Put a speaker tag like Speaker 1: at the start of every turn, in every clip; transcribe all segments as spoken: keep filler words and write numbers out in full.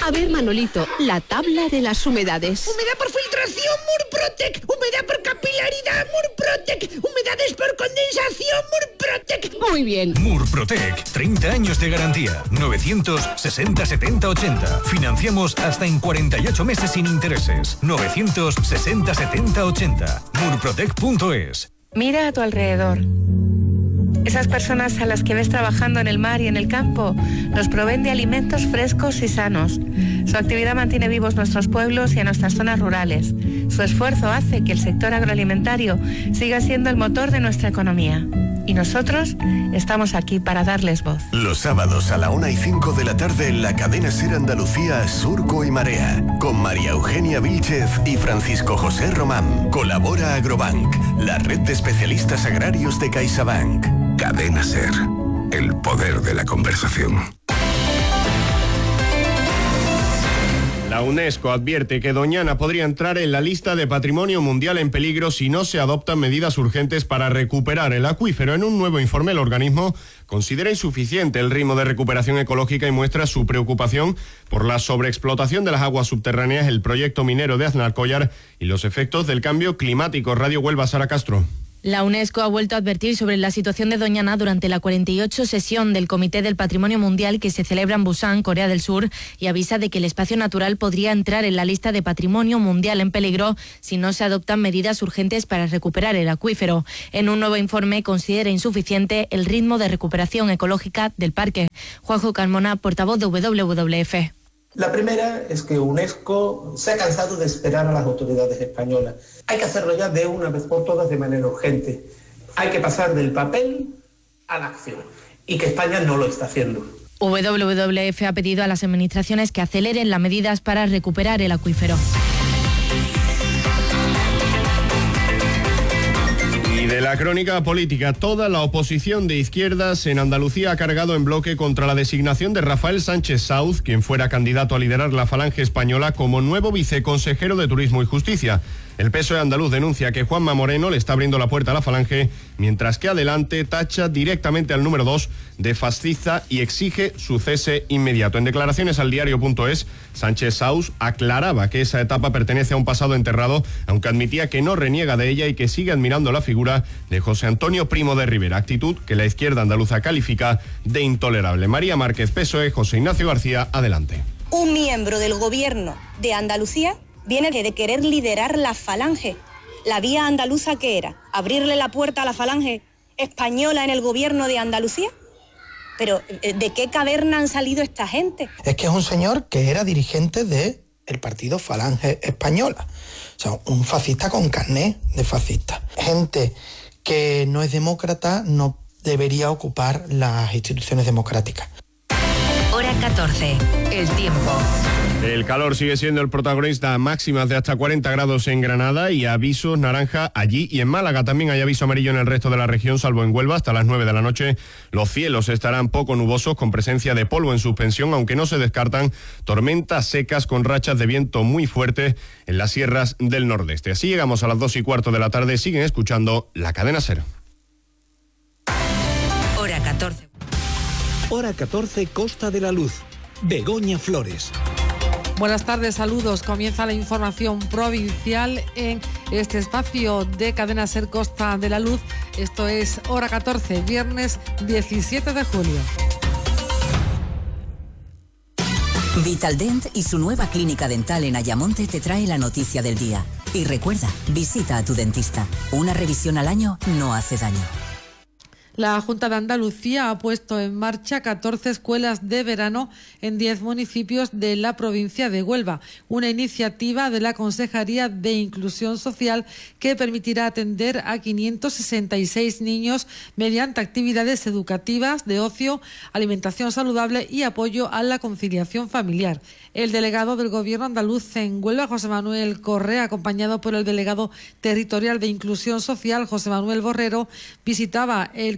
Speaker 1: A ver, Manolito, la tabla de las humedades.
Speaker 2: Humedad por filtración, Murprotec. Humedad por capilaridad, Murprotec. Humedades por condensación, Murprotec.
Speaker 1: Muy bien.
Speaker 3: Murprotec, treinta años de garantía. novecientos sesenta setenta ochenta. Financiamos hasta en cuarenta y ocho meses sin intereses. novecientos sesenta setenta ochenta. murprotec punto es.
Speaker 4: Mira a tu alrededor. Esas personas a las que ves trabajando en el mar y en el campo nos proveen de alimentos frescos y sanos. Su actividad mantiene vivos nuestros pueblos y a nuestras zonas rurales. Su esfuerzo hace que el sector agroalimentario siga siendo el motor de nuestra economía. Y nosotros estamos aquí para darles voz.
Speaker 5: Los sábados a la una y cinco de la tarde en la cadena SER Andalucía, Surco y Marea, con María Eugenia Vílchez y Francisco José Román. Colabora Agrobank, la red de especialistas agrarios de CaixaBank. Cadena SER, el poder de la conversación.
Speaker 6: La UNESCO advierte que Doñana podría entrar en la lista de Patrimonio Mundial en peligro si no se adoptan medidas urgentes para recuperar el acuífero. En un nuevo informe, el organismo considera insuficiente el ritmo de recuperación ecológica y muestra su preocupación por la sobreexplotación de las aguas subterráneas, el proyecto minero de Aznalcóllar y los efectos del cambio climático. Radio Huelva, Sara Castro.
Speaker 7: La UNESCO ha vuelto a advertir sobre la situación de Doñana durante la cuarenta y ocho sesión del Comité del Patrimonio Mundial que se celebra en Busan, Corea del Sur, y avisa de que el espacio natural podría entrar en la lista de Patrimonio Mundial en peligro si no se adoptan medidas urgentes para recuperar el acuífero. En un nuevo informe considera insuficiente el ritmo de recuperación ecológica del parque. Juanjo Carmona, portavoz de W W F.
Speaker 8: La primera es que UNESCO se ha cansado de esperar a las autoridades españolas. Hay que hacerlo ya de una vez por todas de manera urgente. Hay que pasar del papel a la acción y que España no lo está haciendo.
Speaker 7: W W F ha pedido a las administraciones que aceleren las medidas para recuperar el acuífero.
Speaker 6: Y de la crónica política, toda la oposición de izquierdas en Andalucía ha cargado en bloque contra la designación de Rafael Sánchez Sauz, quien fuera candidato a liderar la Falange Española como nuevo viceconsejero de Turismo y Justicia. El P S O E andaluz denuncia que Juanma Moreno le está abriendo la puerta a la Falange, mientras que Adelante tacha directamente al número dos de fascista y exige su cese inmediato. En declaraciones al diario punto es, Sánchez Sauz aclaraba que esa etapa pertenece a un pasado enterrado, aunque admitía que no reniega de ella y que sigue admirando la figura de José Antonio Primo de Rivera, actitud que la izquierda andaluza califica de intolerable. María Márquez, P S O E, José Ignacio García, Adelante.
Speaker 9: Un miembro del gobierno de Andalucía viene de querer liderar la Falange. ¿La vía andaluza qué era? ¿Abrirle la puerta a la Falange española en el gobierno de Andalucía? Pero, ¿de qué caverna han salido esta gente?
Speaker 10: Es que es un señor que era dirigente del partido Falange Española. O sea, un fascista con carné de fascista. Gente que no es demócrata no debería ocupar las instituciones democráticas.
Speaker 11: Hora catorce, el tiempo.
Speaker 6: El calor sigue siendo el protagonista, máximas de hasta cuarenta grados en Granada y avisos naranja allí y en Málaga. También hay aviso amarillo en el resto de la región, salvo en Huelva, hasta las nueve de la noche. Los cielos estarán poco nubosos con presencia de polvo en suspensión, aunque no se descartan tormentas secas con rachas de viento muy fuertes en las sierras del nordeste. Así llegamos a las dos y cuarto de la tarde. Siguen escuchando la cadena SER.
Speaker 11: Hora catorce.
Speaker 12: Hora catorce, Costa de la Luz. Begoña Flores.
Speaker 13: Buenas tardes, saludos. Comienza la información provincial en este espacio de Cadena SER Costa de la Luz. Esto es Hora catorce, viernes diecisiete de julio.
Speaker 11: Vitaldent y su nueva clínica dental en Ayamonte te trae la noticia del día. Y recuerda, visita a tu dentista. Una revisión al año no hace daño.
Speaker 13: La Junta de Andalucía ha puesto en marcha catorce escuelas de verano en diez municipios de la provincia de Huelva, una iniciativa de la Consejería de Inclusión Social que permitirá atender a quinientos sesenta y seis niños mediante actividades educativas, de ocio, alimentación saludable y apoyo a la conciliación familiar. El delegado del Gobierno andaluz en Huelva, José Manuel Correa, acompañado por el delegado territorial de Inclusión Social, José Manuel Borrero, visitaba el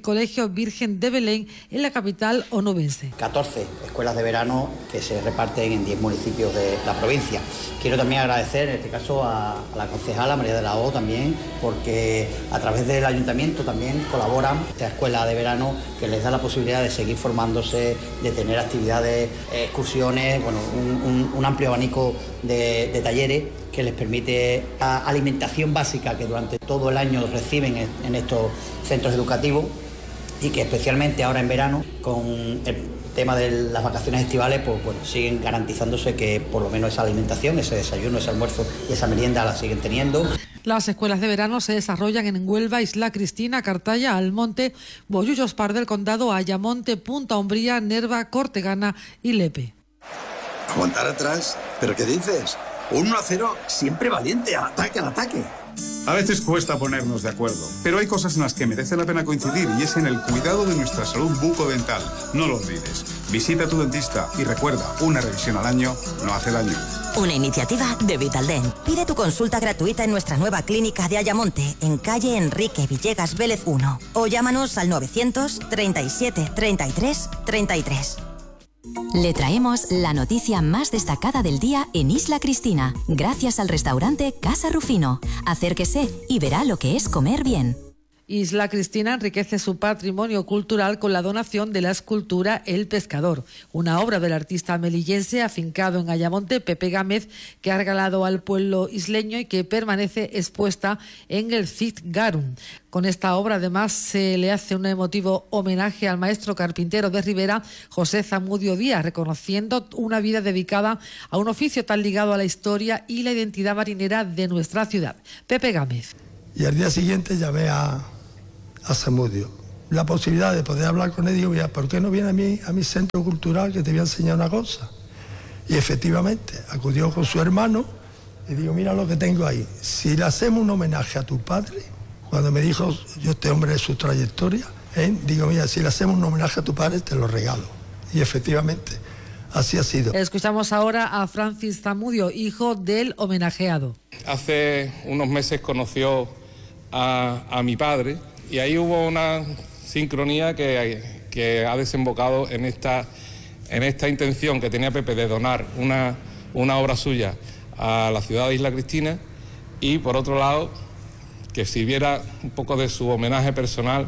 Speaker 13: Colegio Virgen de Belén en la capital onubense.
Speaker 14: catorce escuelas de verano que se reparten en diez municipios de la provincia. Quiero también agradecer en este caso a, a la concejala María de la O también, porque a través del ayuntamiento también colaboran esta escuela de verano que les da la posibilidad de seguir formándose, de tener actividades, excursiones, bueno, un, un, un amplio abanico de, de talleres que les permite la alimentación básica que durante todo el año reciben en, en estos centros educativos y que especialmente ahora en verano, con el tema de las vacaciones estivales, pues bueno, siguen garantizándose que por lo menos esa alimentación, ese desayuno, ese almuerzo y esa merienda la siguen teniendo.
Speaker 13: Las escuelas de verano se desarrollan en Huelva, Isla Cristina, Cartaya, Almonte, Bollullos Par del Condado, Ayamonte, Punta Umbría, Nerva, Cortegana y Lepe.
Speaker 15: ¿Aguantar atrás? ¿Pero qué dices? uno a cero, siempre valiente, al ataque, al ataque.
Speaker 16: A veces cuesta ponernos de acuerdo, pero hay cosas en las que merece la pena coincidir y es en el cuidado de nuestra salud bucodental. No lo olvides. Visita a tu dentista y recuerda, una revisión al año no hace daño.
Speaker 17: Una iniciativa de Vitaldent. Pide tu consulta gratuita en nuestra nueva clínica de Ayamonte, en calle Enrique Villegas Vélez uno. O llámanos al novecientos treinta y siete treinta y tres treinta y tres.
Speaker 18: Le traemos la noticia más destacada del día en Isla Cristina, gracias al restaurante Casa Rufino. Acérquese y verá lo que es comer bien.
Speaker 13: Isla Cristina enriquece su patrimonio cultural con la donación de la escultura El Pescador, una obra del artista melillense afincado en Ayamonte, Pepe Gámez, que ha regalado al pueblo isleño y que permanece expuesta en el Cid Garum. Con esta obra, además, se le hace un emotivo homenaje al maestro carpintero de Ribera, José Zamudio Díaz, reconociendo una vida dedicada a un oficio tan ligado a la historia y la identidad marinera de nuestra ciudad. Pepe Gámez.
Speaker 19: Y al día siguiente llamé a a Zamudio. La posibilidad de poder hablar con él, digo, mira, ¿por qué no viene a mí, a mi centro cultural que te voy a enseñar una cosa? Y efectivamente, acudió con su hermano y digo, mira lo que tengo ahí. Si le hacemos un homenaje a tu padre, cuando me dijo, yo este hombre de su trayectoria, ¿eh? digo, mira, si le hacemos un homenaje a tu padre, te lo regalo. Y efectivamente, así ha sido.
Speaker 13: Escuchamos ahora a Francis Zamudio, hijo del homenajeado.
Speaker 20: Hace unos meses conoció a, a mi padre, y ahí hubo una sincronía que, que ha desembocado en esta, en esta intención que tenía Pepe de donar una, una obra suya a la ciudad de Isla Cristina y, por otro lado, que sirviera un poco de su homenaje personal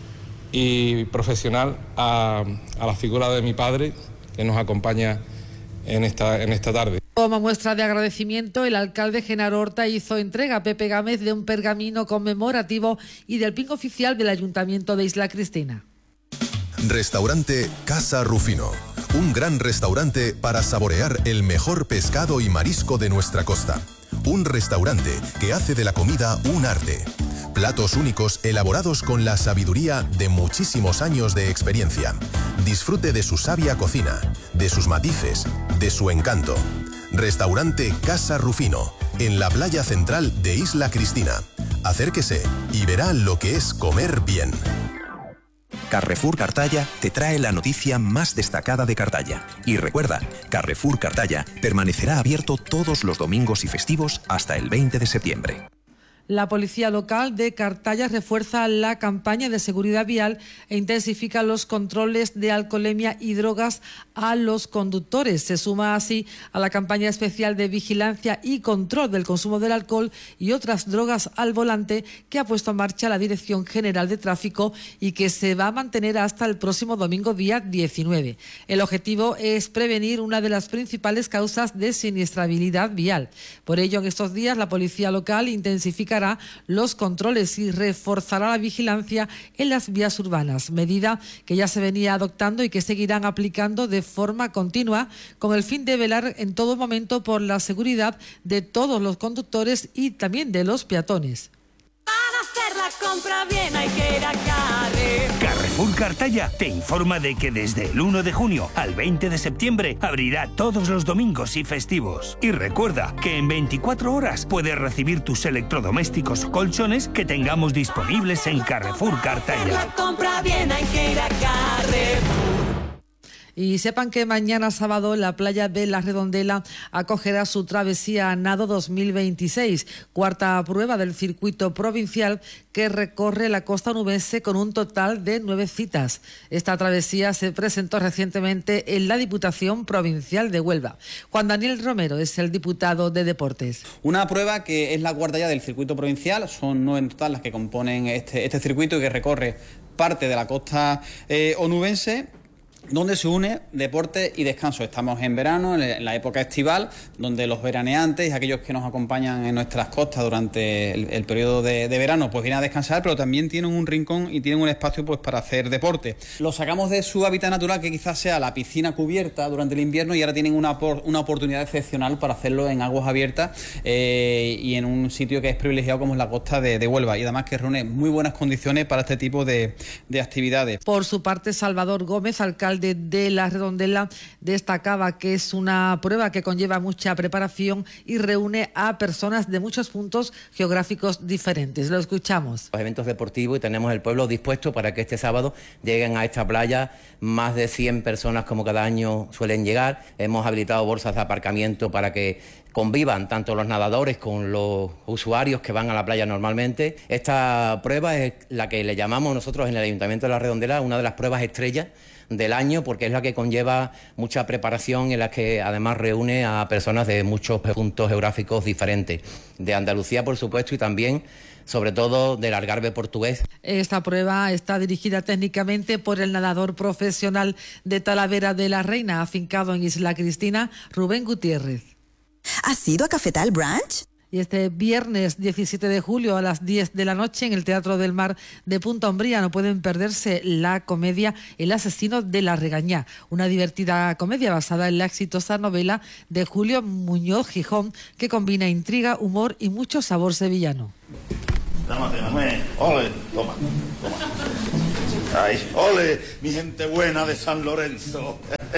Speaker 20: y profesional a, a la figura de mi padre, que nos acompaña en esta, en esta tarde.
Speaker 13: Como muestra de agradecimiento, el alcalde Genaro Horta hizo entrega a Pepe Gámez de un pergamino conmemorativo y del pin oficial del Ayuntamiento de Isla Cristina.
Speaker 5: Restaurante Casa Rufino. Un gran restaurante para saborear el mejor pescado y marisco de nuestra costa. Un restaurante que hace de la comida un arte. Platos únicos elaborados con la sabiduría de muchísimos años de experiencia. Disfrute de su sabia cocina, de sus matices, de su encanto. Restaurante Casa Rufino, en la playa central de Isla Cristina. Acérquese y verá lo que es comer bien.
Speaker 21: Carrefour Cartaya te trae la noticia más destacada de Cartaya. Y recuerda, Carrefour Cartaya permanecerá abierto todos los domingos y festivos hasta el veinte de septiembre.
Speaker 13: La policía local de Cartaya refuerza la campaña de seguridad vial e intensifica los controles de alcoholemia y drogas a los conductores. Se suma así a la campaña especial de vigilancia y control del consumo del alcohol y otras drogas al volante que ha puesto en marcha la Dirección General de Tráfico y que se va a mantener hasta el próximo domingo día diecinueve. El objetivo es prevenir una de las principales causas de siniestrabilidad vial. Por ello, en estos días la policía local intensificará los controles y reforzará la vigilancia en las vías urbanas, medida que ya se venía adoptando y que seguirán aplicando de forma continua con el fin de velar en todo momento por la seguridad de todos los conductores y también de los peatones.
Speaker 22: Para hacer la compra bien hay que ir a Carrefour.
Speaker 23: Carrefour Cartaya te informa de que desde el uno de junio al veinte de septiembre abrirá todos los domingos y festivos. Y recuerda que en veinticuatro horas puedes recibir tus electrodomésticos o colchones que tengamos disponibles en Carrefour Cartaya.
Speaker 22: Para hacer la compra bien hay que ir a Carrefour.
Speaker 13: Y sepan que mañana sábado la playa de La Redondela acogerá su travesía a nado dos mil veintiséis, cuarta prueba del circuito provincial que recorre la costa onubense con un total de nueve citas. Esta travesía se presentó recientemente en la Diputación Provincial de Huelva. Juan Daniel Romero es el diputado de Deportes.
Speaker 1: Una prueba que es la cuarta ya del circuito provincial, son nueve en total las que componen este, este circuito y que recorre parte de la costa eh, onubense, donde se une deporte y descanso. Estamos en verano, en la época estival, donde los veraneantes y aquellos que nos acompañan en nuestras costas durante el, el periodo de, de verano, pues vienen a descansar, pero también tienen un rincón y tienen un espacio pues para hacer deporte. Los sacamos de su hábitat natural, que quizás sea la piscina cubierta durante el invierno, y ahora tienen una, una oportunidad excepcional para hacerlo en aguas abiertas eh, y en un sitio que es privilegiado como es la costa de, de Huelva, y además que reúne muy buenas condiciones para este tipo de, de actividades.
Speaker 13: Por su parte, Salvador Gómez, alcalde de La Redondela, destacaba que es una prueba que conlleva mucha preparación y reúne a personas de muchos puntos geográficos diferentes. Lo escuchamos.
Speaker 2: Los eventos deportivos, y tenemos el pueblo dispuesto para que este sábado lleguen a esta playa más de cien personas, como cada año suelen llegar. Hemos habilitado bolsas de aparcamiento para que convivan tanto los nadadores con los usuarios que van a la playa normalmente. Esta prueba es la que le llamamos nosotros en el Ayuntamiento de La Redondela una de las pruebas estrellas del año, porque es la que conlleva mucha preparación, en la que además reúne a personas de muchos puntos geográficos diferentes, de Andalucía, por supuesto, y también, sobre todo, del Algarve portugués.
Speaker 13: Esta prueba está dirigida técnicamente por el nadador profesional de Talavera de la Reina, afincado en Isla Cristina, Rubén Gutiérrez.
Speaker 17: ¿Has ido a Cafetal Branch?
Speaker 13: Y este viernes diecisiete de julio a las diez de la noche en el Teatro del Mar de Punta Umbría no pueden perderse la comedia El asesino de la regañá, una divertida comedia basada en la exitosa novela de Julio Muñoz Gijón, que combina intriga, humor y mucho sabor sevillano.
Speaker 3: Dámate, dame. Ole, toma, toma. Ay, ole, mi gente buena de San Lorenzo.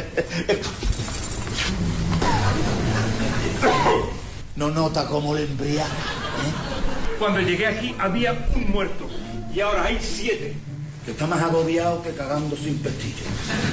Speaker 3: ¿No nota cómo le embriaga? ¿eh?
Speaker 24: Cuando llegué aquí había un muerto y ahora hay siete.
Speaker 3: Que está más agobiado que cagando sin pestillo.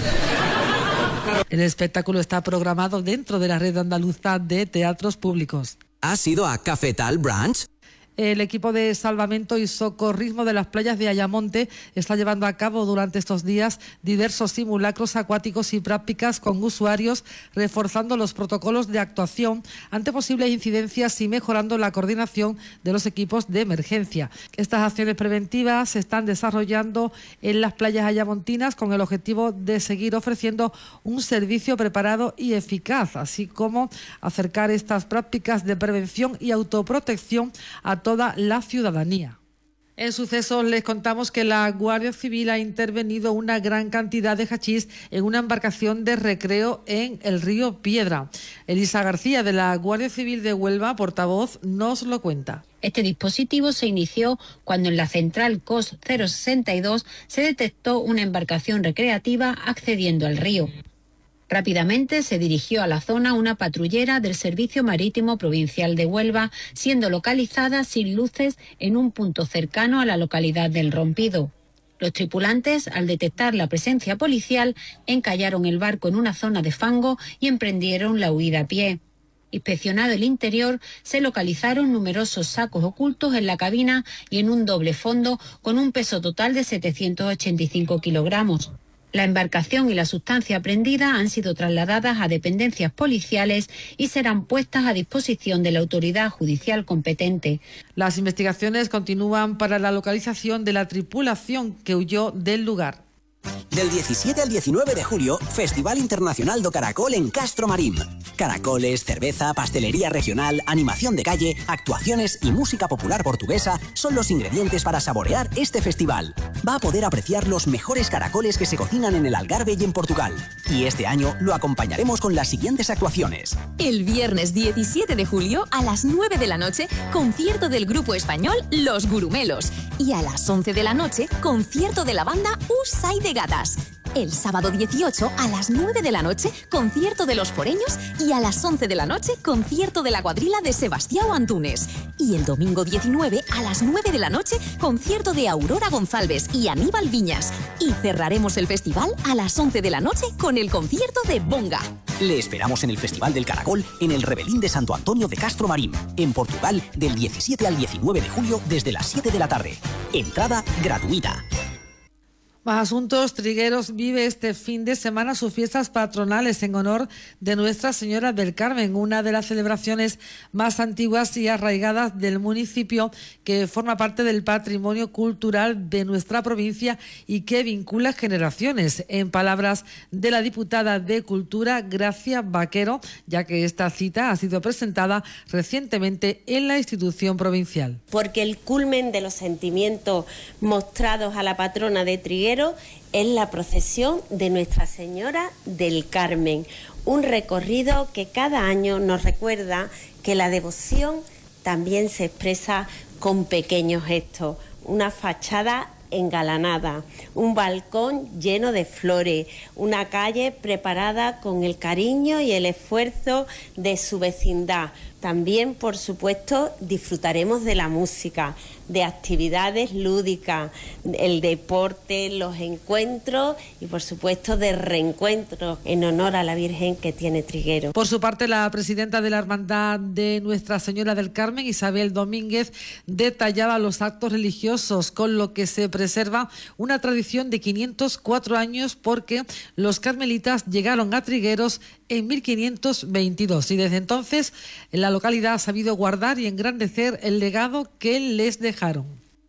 Speaker 13: El espectáculo está programado dentro de la red andaluza de teatros públicos.
Speaker 25: ¿Has ido a Cafetal Branch?
Speaker 13: El equipo de salvamento y socorrismo de las playas de Ayamonte está llevando a cabo durante estos días diversos simulacros acuáticos y prácticas con usuarios, reforzando los protocolos de actuación ante posibles incidencias y mejorando la coordinación de los equipos de emergencia. Estas acciones preventivas se están desarrollando en las playas ayamontinas con el objetivo de seguir ofreciendo un servicio preparado y eficaz, así como acercar estas prácticas de prevención y autoprotección a toda la ciudadanía. En sucesos les contamos que la Guardia Civil ha intervenido una gran cantidad de hachís en una embarcación de recreo en el río Piedra. Elisa García, de la Guardia Civil de Huelva, portavoz, nos lo cuenta.
Speaker 26: Este dispositivo se inició cuando en la central C O S cero sesenta y dos se detectó una embarcación recreativa accediendo al río. Rápidamente se dirigió a la zona una patrullera del Servicio Marítimo Provincial de Huelva, siendo localizada sin luces en un punto cercano a la localidad del Rompido. Los tripulantes, al detectar la presencia policial, encallaron el barco en una zona de fango y emprendieron la huida a pie. Inspeccionado el interior, se localizaron numerosos sacos ocultos en la cabina y en un doble fondo con un peso total de setecientos ochenta y cinco kilogramos. La embarcación y la sustancia aprehendida han sido trasladadas a dependencias policiales y serán puestas a disposición de la autoridad judicial competente.
Speaker 13: Las investigaciones continúan para la localización de la tripulación que huyó del lugar.
Speaker 25: Del diecisiete al diecinueve de julio, Festival Internacional do Caracol en Castro Marín. Caracoles, cerveza, pastelería regional, animación de calle, actuaciones y música popular portuguesa son los ingredientes para saborear este festival. Va a poder apreciar los mejores caracoles que se cocinan en el Algarve y en Portugal. Y este año lo acompañaremos con las siguientes actuaciones.
Speaker 18: El viernes diecisiete de julio a las nueve de la noche, concierto del grupo español Los Gurumelos. Y a las once de la noche, concierto de la banda Usai de Gatas. El sábado dieciocho a las nueve de la noche, concierto de los foreños y a las once de la noche, concierto de la cuadrilla de Sebastião Antunes. Y el domingo diecinueve a las nueve de la noche, concierto de Aurora González y Aníbal Viñas. Y cerraremos el festival a las once de la noche con el concierto de Bonga.
Speaker 25: Le esperamos en el Festival del Caracol en el Rebelín de Santo Antonio de Castro Marín, en Portugal, del diecisiete al diecinueve de julio desde las siete de la tarde. Entrada gratuita.
Speaker 13: Más asuntos. Trigueros vive este fin de semana sus fiestas patronales en honor de Nuestra Señora del Carmen, una de las celebraciones más antiguas y arraigadas del municipio, que forma parte del patrimonio cultural de nuestra provincia y que vincula generaciones. En palabras de la diputada de Cultura, Gracia Vaquero, ya que esta cita ha sido presentada recientemente en la institución provincial.
Speaker 4: Porque el culmen de los sentimientos mostrados a la patrona de Trigueros es la procesión de Nuestra Señora del Carmen, un recorrido que cada año nos recuerda que la devoción también se expresa con pequeños gestos, una fachada engalanada, un balcón lleno de flores, una calle preparada con el cariño y el esfuerzo de su vecindad. También, por supuesto, disfrutaremos de la música, de actividades lúdicas, el deporte, los encuentros y, por supuesto, de reencuentros en honor a la Virgen que tiene Trigueros.
Speaker 13: Por su parte, la presidenta de la Hermandad de Nuestra Señora del Carmen, Isabel Domínguez, detallaba los actos religiosos, con lo que se preserva una tradición de quinientos cuatro años, porque los carmelitas llegaron a Trigueros en mil quinientos veintidós y desde entonces la localidad ha sabido guardar y engrandecer el legado que les dejaron.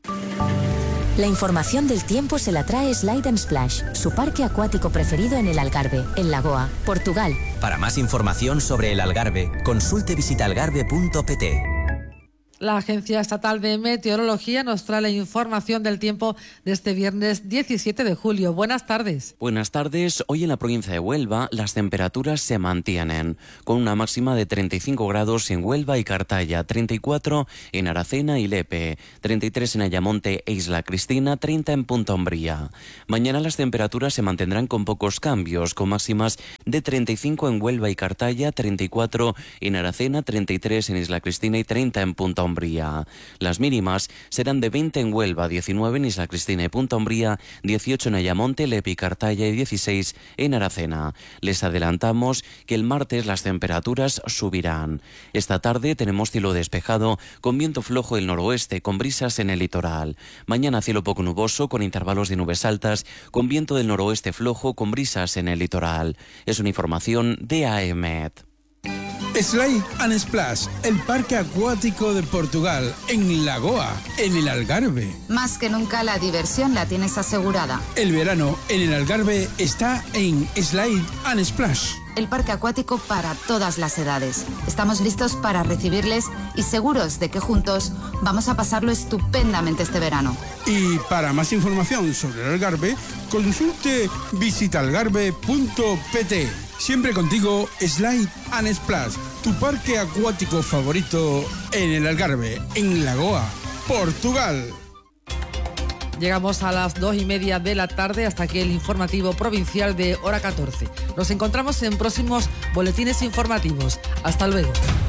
Speaker 18: La información del tiempo se la trae Slide and Splash, su parque acuático preferido en el Algarve, en Lagoa, Portugal.
Speaker 25: Para más información sobre el Algarve, consulte visitalgarve punto pt.
Speaker 13: La Agencia Estatal de Meteorología nos trae la información del tiempo de este viernes diecisiete de julio. Buenas tardes.
Speaker 6: Buenas tardes. Hoy en la provincia de Huelva las temperaturas se mantienen, con una máxima de treinta y cinco grados en Huelva y Cartaya, treinta y cuatro en Aracena y Lepe, treinta y tres en Ayamonte e Isla Cristina, treinta en Punta Umbría. Mañana las temperaturas se mantendrán con pocos cambios, con máximas de treinta y cinco en Huelva y Cartaya, treinta y cuatro en Aracena, treinta y tres en Isla Cristina y treinta en Punta Umbría. Las mínimas serán de veinte en Huelva, diecinueve en Isla Cristina y Punta Umbría, dieciocho en Ayamonte, Lepe y Cartaya y dieciséis en Aracena. Les adelantamos que el martes las temperaturas subirán. Esta tarde tenemos cielo despejado con viento flojo del noroeste, con brisas en el litoral. Mañana cielo poco nuboso con intervalos de nubes altas, con viento del noroeste flojo, con brisas en el litoral. Es una información de A E M E T.
Speaker 7: Slide and Splash, el parque acuático de Portugal, en Lagoa, en el Algarve.
Speaker 8: Más que nunca la diversión la tienes asegurada.
Speaker 7: El verano en el Algarve está en Slide and Splash.
Speaker 8: El parque acuático para todas las edades. Estamos listos para recibirles y seguros de que juntos vamos a pasarlo estupendamente este verano.
Speaker 7: Y para más información sobre el Algarve, consulte visitalgarve punto pt. Siempre contigo, Slide and Splash, tu parque acuático favorito en el Algarve, en Lagoa, Portugal.
Speaker 13: Llegamos a las dos y media de la tarde, hasta aquí el informativo provincial de hora catorce. Nos encontramos en próximos boletines informativos. Hasta luego.